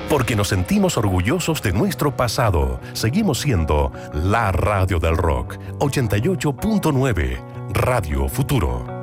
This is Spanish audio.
Porque nos sentimos orgullosos de nuestro pasado. Seguimos siendo la radio del rock. 88.9 Radio Futuro.